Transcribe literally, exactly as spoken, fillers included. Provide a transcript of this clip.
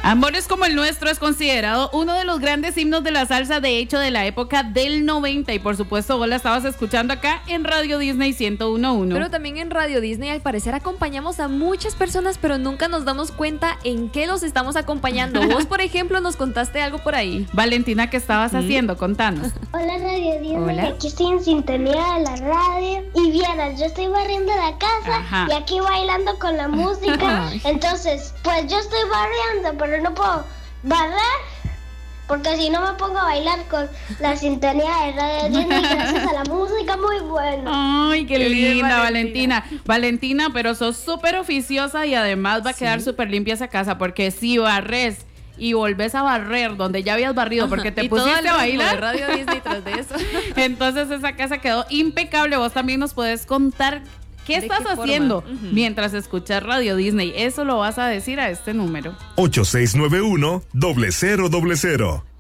Amores como el nuestro es considerado uno de los grandes himnos de la salsa, de hecho, de la época del noventa. Y por supuesto, vos la estabas escuchando acá en Radio Disney ciento uno punto uno. Pero también en Radio Disney, al parecer, acompañamos a muchas personas, pero nunca nos damos cuenta en qué los estamos acompañando. Vos, por ejemplo, nos contaste algo por ahí. Valentina, ¿qué estabas ¿Mm? haciendo? Contanos. Hola, Radio Disney. Hola. Aquí estoy en sintonía de la radio. Y vieras, yo estoy barriendo la casa. Ajá. Y aquí bailando con la música. Ay. Entonces, pues yo estoy barriendo, pero no puedo barrer porque si no me pongo a bailar con la sintonía de Radio Disney gracias a la música muy buena. Ay, qué, qué linda, Valentina. Valentina. Valentina, pero sos súper oficiosa y además va a quedar súper limpia esa casa, porque si barres y volvés a barrer donde ya habías barrido porque te y pusiste a bailar de Radio Disney tras de eso. Entonces esa casa quedó impecable. Vos también nos puedes contar ¿Qué estás qué haciendo uh-huh. mientras escuchas Radio Disney? Eso lo vas a decir a este número. ocho seis nueve uno, cero cero cero cero.